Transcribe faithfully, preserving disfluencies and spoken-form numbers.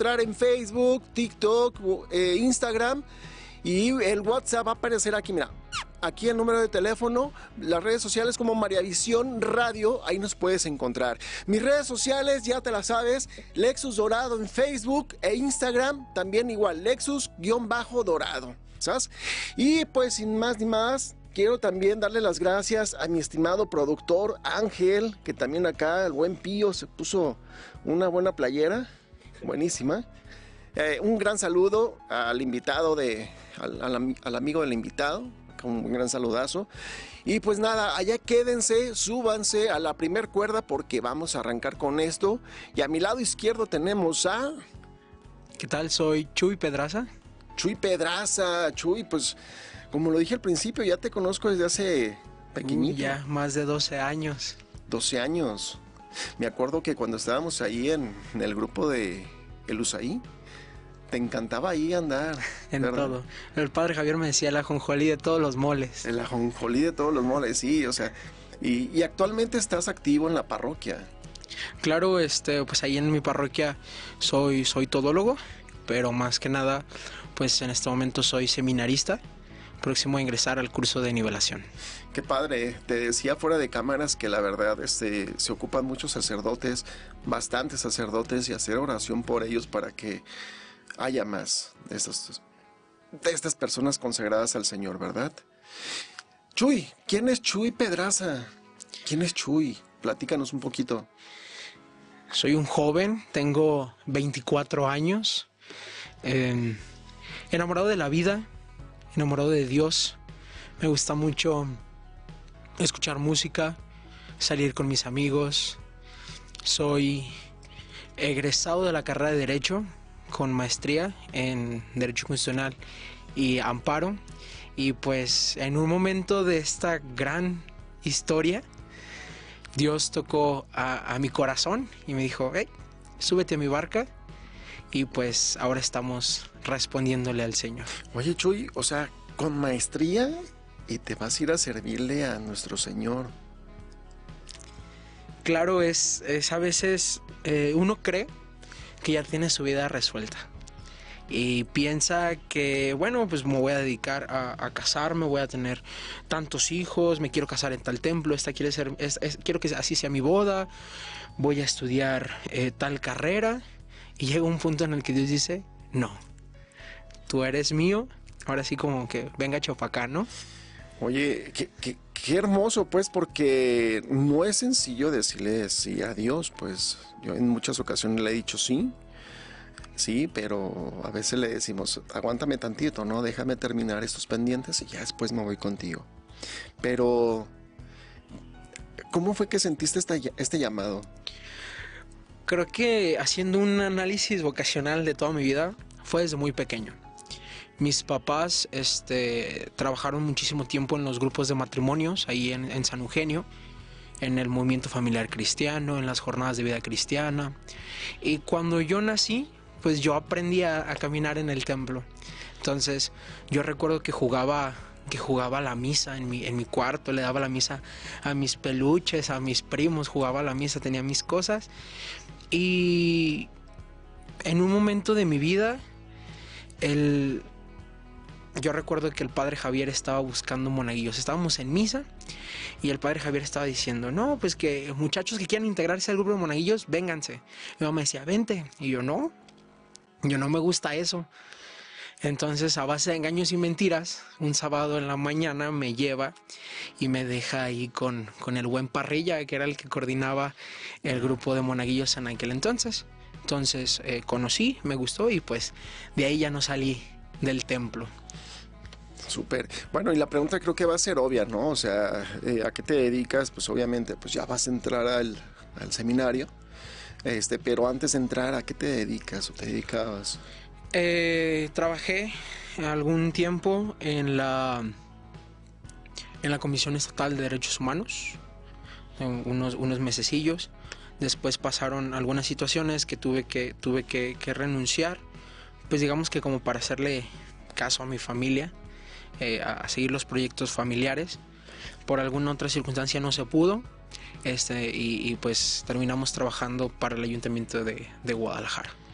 encontrar en Facebook, TikTok, eh, Instagram, y el WhatsApp va a aparecer aquí, mira. Aquí el número de teléfono, las redes sociales como Mariavisión Radio, ahí nos puedes encontrar. Mis redes sociales, ya te las sabes, Lexus Dorado en Facebook e Instagram, también igual, Lexus-Dorado, ¿sabes? Y pues sin más ni más, quiero también darle las gracias a mi estimado productor Ángel, que también acá, el buen Pío, se puso una buena playera, buenísima. Eh, un gran saludo al invitado, de, al, al, al amigo del invitado, un gran saludazo. Y pues nada, allá quédense, súbanse a la primer cuerda porque vamos a arrancar con esto. Y a mi lado izquierdo tenemos a... ¿Qué tal? Soy Chuy Pedraza. Chuy Pedraza. Chuy, pues como lo dije al principio, ya te conozco desde hace pequeñito. Uh, ya, más de doce años. doce años. Me acuerdo que cuando estábamos ahí en, en el grupo de El Usaí, te encantaba ahí andar. En ¿verdad? todo. El padre Javier me decía el ajonjolí de todos los moles. El ajonjolí de todos los moles, sí, o sea. Y, y actualmente estás activo en la parroquia. Claro, este, pues ahí en mi parroquia soy, soy todólogo, pero más que nada, pues en este momento soy seminarista, próximo a ingresar al curso de nivelación. Qué padre, te decía fuera de cámaras que la verdad este, se ocupan muchos sacerdotes, bastantes sacerdotes, y hacer oración por ellos para que haya más de estas, de estas personas consagradas al Señor, ¿verdad? Chuy, ¿quién es Chuy Pedraza? ¿Quién es Chuy? Platícanos un poquito. Soy un joven, tengo veinticuatro años, eh, enamorado de la vida, enamorado de Dios. Me gusta mucho escuchar música, salir con mis amigos. Soy egresado de la carrera de Derecho, con maestría en Derecho Constitucional y Amparo, y pues en un momento de esta gran historia Dios tocó a, a mi corazón y me dijo: hey, súbete a mi barca, y pues ahora estamos respondiéndole al Señor. Oye, Chuy, o sea, con maestría, y te vas a ir a servirle a nuestro Señor. Claro, es, es a veces eh, uno cree que ya tiene su vida resuelta y piensa que, bueno, pues me voy a dedicar a, a casarme, voy a tener tantos hijos, me quiero casar en tal templo, esta quiere ser, es, es, quiero que así sea mi boda, voy a estudiar eh, tal carrera, y llega un punto en el que Dios dice: no, tú eres mío, ahora sí, como que venga chopacá, ¿no? Oye, qué, qué, qué hermoso, pues, porque no es sencillo decirle sí a Dios, pues. Yo en muchas ocasiones le he dicho sí, sí, pero a veces le decimos: aguántame tantito, ¿no? Déjame terminar estos pendientes y ya después me voy contigo. Pero, ¿cómo fue que sentiste esta, este llamado? Creo que haciendo un análisis vocacional de toda mi vida, fue desde muy pequeño. Mis papás este, trabajaron muchísimo tiempo en los grupos de matrimonios, ahí en, en San Eugenio, en el movimiento familiar cristiano, en las jornadas de vida cristiana. Y cuando yo nací, pues yo aprendí a, a caminar en el templo. Entonces yo recuerdo que jugaba, que jugaba la misa en mi, en mi cuarto, le daba la misa a mis peluches, a mis primos, jugaba la misa, tenía mis cosas. Y en un momento de mi vida, el... yo recuerdo que el padre Javier estaba buscando monaguillos. Estábamos en misa y el padre Javier estaba diciendo: no, pues que muchachos que quieran integrarse al grupo de monaguillos, vénganse. Mi mamá me decía: vente. Y yo: no, yo no me gusta eso. Entonces, a base de engaños y mentiras, un sábado en la mañana me lleva y me deja ahí con, con el buen Parrilla, que era el que coordinaba el grupo de monaguillos en aquel entonces. Entonces eh, conocí, me gustó, y pues de ahí ya no salí del templo. Súper. Bueno, y la pregunta creo que va a ser obvia, ¿no? O sea, eh, ¿a qué te dedicas? Pues obviamente, pues ya vas a entrar al, al seminario. Este, pero antes de entrar, ¿a qué te dedicas o te dedicabas? Eh, trabajé algún tiempo en la en la Comisión Estatal de Derechos Humanos, unos, unos mesecillos. Después pasaron algunas situaciones que tuve que tuve que, que renunciar, pues digamos que como para hacerle caso a mi familia, eh, a seguir los proyectos familiares. Por alguna otra circunstancia no se pudo, este, y, y pues terminamos trabajando para el Ayuntamiento de, de Guadalajara.